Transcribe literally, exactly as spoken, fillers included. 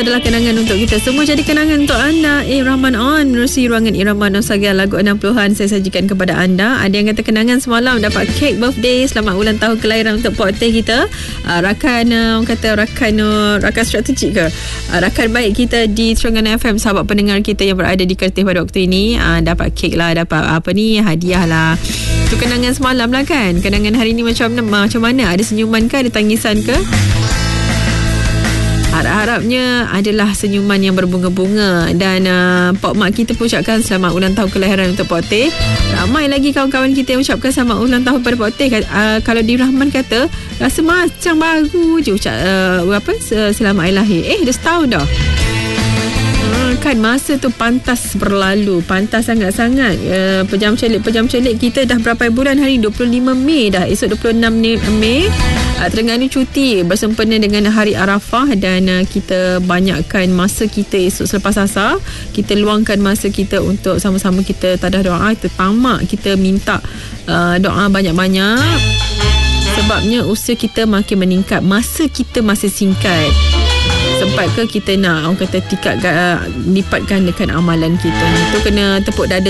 adalah kenangan untuk kita semua. Jadi kenangan untuk anda. Eh Rahman On menerusi ruangan Irama Nostalgia lagu enam puluhan saya sajikan kepada anda. Ada yang kata kenangan semalam dapat kek birthday, selamat ulang tahun kelahiran untuk Puak Teh kita. uh, Rakan uh, kata rakan uh, rakan strategik ke, uh, rakan baik kita di Terengganu F M, sahabat pendengar kita yang berada di Kertih pada waktu ini. uh, Dapat kek lah, dapat apa ni, hadiah lah. Itu kenangan semalam lah kan. Kenangan hari ni macam, macam mana? Ada senyuman ke, ada tangisan ke? Harap-harapnya adalah senyuman yang berbunga-bunga. Dan uh, Pak Mak kita pun ucapkan selamat ulang tahun kelahiran untuk Pak Teh. Ramai lagi kawan-kawan kita yang ucapkan selamat ulang tahun pada Pak Teh. uh, Kalau di Rahman kata rasa macam baru je ucap uh, apa, selamat hari lahir. Eh dah setahun dah. Kan masa tu pantas berlalu, pantas sangat-sangat. uh, Pejam celik-pejam celik kita dah berapa bulan hari, dua puluh lima Mei dah. Esok dua puluh enam Mei uh, Terengganu cuti bersempena dengan Hari Arafah. Dan uh, kita banyakkan masa kita esok selepas asar, kita luangkan masa kita untuk sama-sama kita tadah doa. Kita tamak, kita minta uh, doa banyak-banyak. Sebabnya usia kita makin meningkat, masa kita masih singkat. Sempat ke kita nak, orang kata, tikat uh, lipatkan dekat amalan kita. Itu kena tepuk dada